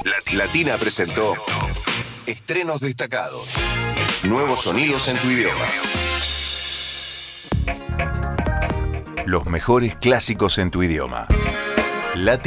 Latina presentó Estrenos Destacados. Nuevos sonidos en tu idioma. Los mejores clásicos en tu idioma.